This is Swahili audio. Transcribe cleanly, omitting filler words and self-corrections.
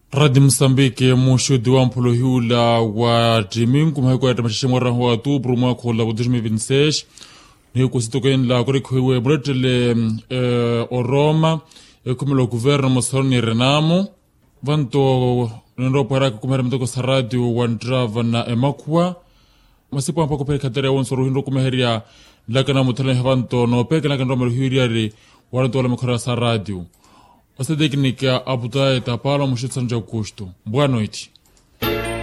Radio Msambiki mushudi wa mpolo hiula wa jimingu mahiko ya tamashishimo rahu wa tubru mwaka hula wa 2026 ni kusitokeni la kurikwiwe mretele oroma kumilo guverna mosaroni renamo vanto nendo paraka kumere mtoko sa radio wa ndrava na emakua masipo mpako pere katere ya wonsoro hindo kumeheria laka na mutale vanto no peke laka ndomero hiuriari waranto wala mkora sa radio. Essa técnica abutai tapala mushitsan ja custo. Boa noite.